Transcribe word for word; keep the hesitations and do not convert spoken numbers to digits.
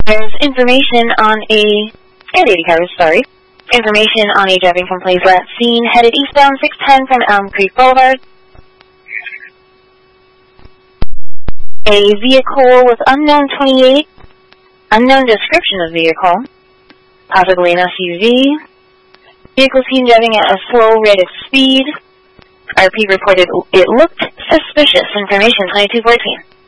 There's information on a, and eighty cars, sorry. Information on a driving from place last seen, headed eastbound six ten from Elm Creek Boulevard. A vehicle with unknown twenty-eight, unknown description of vehicle, possibly an S U V. Vehicle seen driving at a slow rate of speed. R P reported it looked suspicious. Information twenty-two fourteen.